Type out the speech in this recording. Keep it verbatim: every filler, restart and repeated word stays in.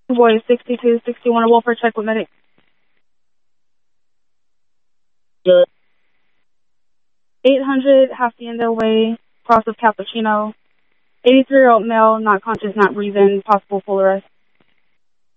Boy sixty-two sixty-one, a welfare check with medic. Good. eight hundred Hacienda Way, cross of Cappuccino. eighty-three-year-old male, not conscious, not breathing, possible full arrest.